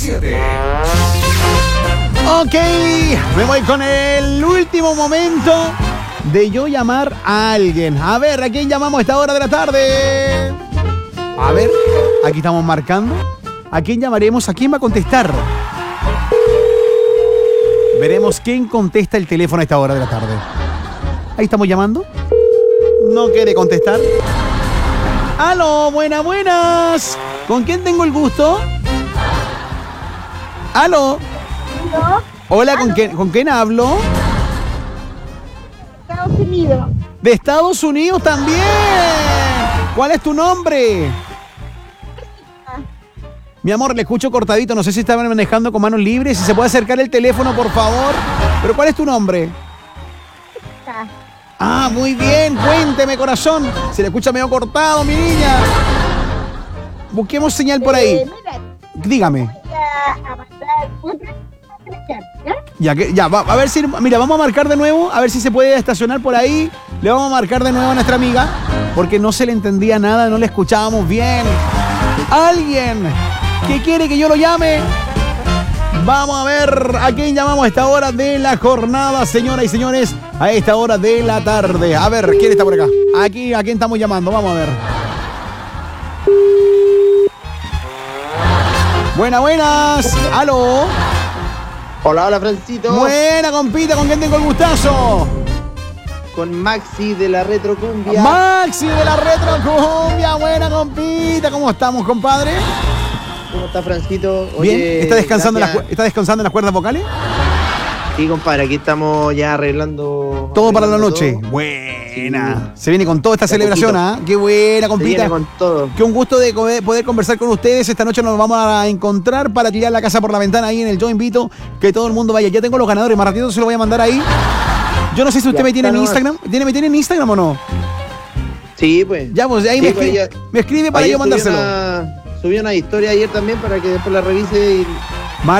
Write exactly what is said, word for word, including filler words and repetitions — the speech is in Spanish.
siete. Ok, me voy con el último momento de yo llamar a alguien. A ver, ¿a quién llamamos a esta hora de la tarde? A ver, aquí estamos marcando. ¿A quién llamaremos? ¿A quién va a contestar? Veremos quién contesta el teléfono a esta hora de la tarde. Ahí estamos llamando. No quiere contestar. ¡Aló! Buenas, buenas. ¿Con quién tengo el gusto? ¿Aló? ¿No? Hola, ¿con quién, ¿con quién hablo? Estados Unidos. De Estados Unidos también. ¿Cuál es tu nombre? Mi amor, le escucho cortadito. No sé si estaban manejando con manos libres. Si se puede acercar el teléfono, por favor. ¿Pero cuál es tu nombre? Ah, muy bien. Cuénteme, corazón. Se le escucha medio cortado, mi niña. Busquemos señal por ahí. Eh, mira, Dígame. voy a, a mandar otra ¿ya? Ya, que, ya, va, a ver si... Mira, vamos a marcar de nuevo. A ver si se puede estacionar por ahí. Le vamos a marcar de nuevo a nuestra amiga. Porque no se le entendía nada. No le escuchábamos bien. ¿Alguien que quiere que yo lo llame? Vamos a ver a quién llamamos a esta hora de la jornada, señoras y señores. A esta hora de la tarde. A ver, ¿quién está por acá? Aquí, ¿a quién estamos llamando? Vamos a ver. Buenas, buenas. ¿Aló? Hola, hola, Francito. Buena, compita. ¿Con quién tengo el gustazo? Con Maxi de la Retro Cumbia. Maxi de la Retro Cumbia. Buena, compita. ¿Cómo estamos, compadre? ¿Cómo está, Francito? Oye, Bien. ¿Está descansando, en las, gracias. ¿Está descansando en las cuerdas vocales? Sí, compadre, aquí estamos ya arreglando. Todo para la noche. todo. Buena. Se viene con toda esta De celebración, ¿ah? Qué buena, Se compita. viene con todo. Qué un gusto de co- poder conversar con ustedes. Esta noche nos vamos a encontrar para tirar la casa por la ventana ahí en el Yo Invito. Que todo el mundo vaya. Ya tengo los ganadores. Más ratito se lo voy a mandar ahí. Yo no sé si usted Ya me tiene en está, Instagram. ¿Tiene, ¿Me tiene en Instagram o no? Sí, pues. Ya, pues ahí Sí, me, pues, escribe, ya- me escribe para Ayer yo mandárselo. Subí una, subí una historia ayer también para que después la revise y